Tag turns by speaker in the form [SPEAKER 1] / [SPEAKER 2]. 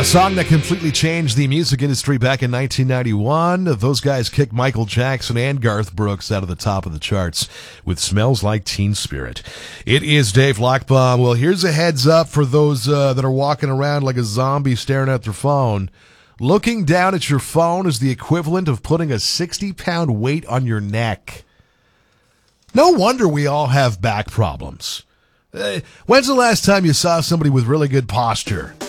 [SPEAKER 1] A song that completely changed the music industry back in 1991. Those guys kicked Michael Jackson and Garth Brooks out of the top of the charts with Smells Like Teen Spirit. It is Dave Lockbaum. Well, here's a heads up for those that are walking around like a zombie staring at their phone. Looking down at your phone is the equivalent of putting a 60-pound weight on your neck. No wonder we all have back problems. When's the last time you saw somebody with really good posture?